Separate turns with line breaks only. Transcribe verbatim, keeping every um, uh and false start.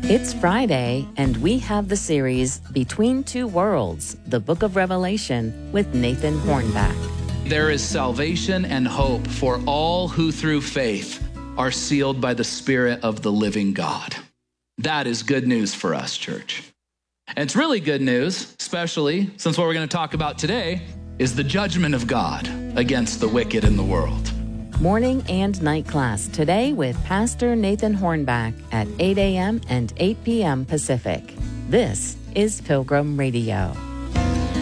It's Friday, and we have the series Between Two Worlds, the Book of Revelation, with Nathan Hornback.
There is salvation and hope for all who through faith are sealed by the Spirit of the living God. That is good news for us, church. And it's really good news, especially since what we're going to talk about today is the judgment of God against the wicked in the world.
Morning and night class today with Pastor Nathan Hornback at eight a.m. and eight p.m. Pacific. This is Pilgrim Radio.